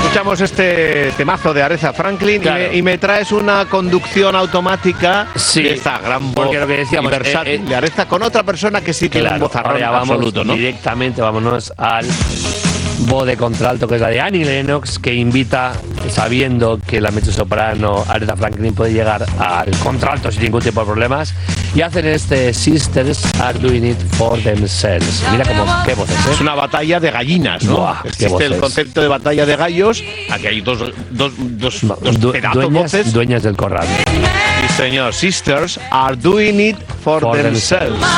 escuchamos este temazo de Aretha Franklin, claro, y me traes una conducción automática, sí, de esta gran voz, porque lo que decíamos, versátil de Aretha, con otra persona que sí tiene, claro, un vozarrón absoluto, ¿no? Directamente, vámonos al voz de contralto, que es la de Annie Lennox, que invita, sabiendo que la mezzosoprano Aretha Franklin puede llegar al contralto sin ningún tipo de problemas, y hacen este Sisters Are Doing It For Themselves. Mira qué voces, ¿eh? Es una batalla de gallinas, ¿no? Buah, existe el concepto de batalla de gallos. Aquí hay dos pedazos voces. Dueñas del corral. Sí, señor. Sisters Are Doing It For Themselves.